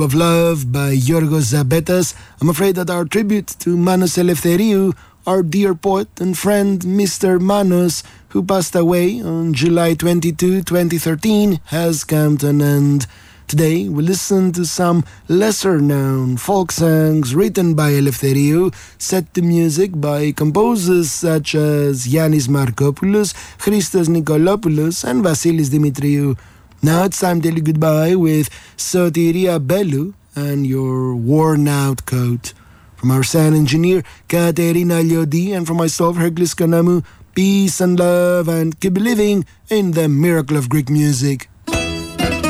of Love by Yorgos Zabetas. I'm afraid that our tribute to Manos Eleftheriou, our dear poet and friend Mr. Manos, who passed away on July 22, 2013, has come to an end. Today, we listen to some lesser-known folk songs written by Eleftheriou, set to music by composers such as Yannis Markopoulos, Christos Nikolopoulos, and Vasilis Dimitriou. Now it's time to tell you goodbye with Sotiria Bellou and Your Worn-Out Coat. From our sound engineer, Katerina Liodi, and from myself, Hercules Kanamu, peace and love, and keep believing in the miracle of Greek music.